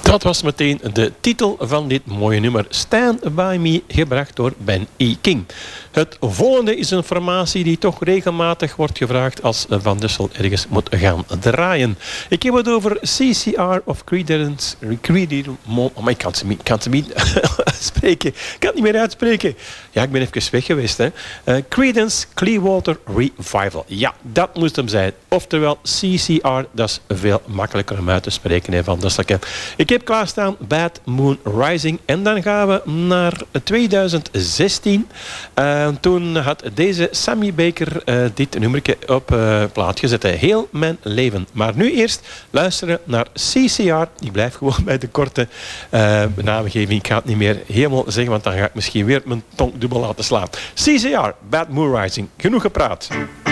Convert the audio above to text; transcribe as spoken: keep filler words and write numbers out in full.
Dat was meteen de titel van dit mooie nummer. Stand By Me, gebracht door Ben E. King. Het volgende is een formatie die toch regelmatig wordt gevraagd als Van Dessel ergens moet gaan draaien. Ik heb het over C C R of Creedence... Creedence oh, maar ik kan het niet, kan het niet spreken. Ik kan het niet meer uitspreken. Ja, ik ben even weg geweest. Hè. Uh, Creedence Clearwater Revival. Ja, dat moest hem zijn. Oftewel C C R, dat is veel makkelijker om uit te spreken, hè, Van Desselke. Ik heb klaarstaan Bad Moon Rising. En dan gaan we naar tweeduizend zestien. Uh, toen had deze Sammy Baker uh, dit nummertje op uh, plaat gezet. Heel mijn leven. Maar nu eerst luisteren naar C C R. Ik blijf gewoon bij de korte uh, naamgeving. Ik ga het niet meer helemaal zeggen, want dan ga ik misschien weer mijn tong dubbel laten slaan. C C R, Bad Moon Rising. Genoeg gepraat.